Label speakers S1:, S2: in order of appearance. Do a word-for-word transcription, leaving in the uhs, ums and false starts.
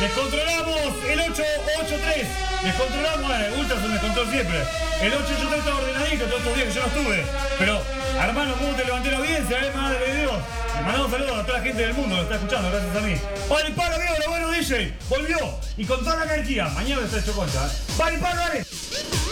S1: Descontrolamos el ocho ocho tres. Descontrolamos, eh, Ultra se me descontrol siempre. El ocho ocho tres está ordenadito todos estos días que yo no estuve. Pero, hermano, ¿cómo te levanté la audiencia, eh, madre de Dios? Le mandamos saludos a toda la gente del mundo que lo está escuchando, gracias a mí. ¡Vale, paro, Diego, lo bueno D J! Volvió. Y con toda la energía. Mañana está hecho concha, ¿eh? ¡Vale, paro, dale!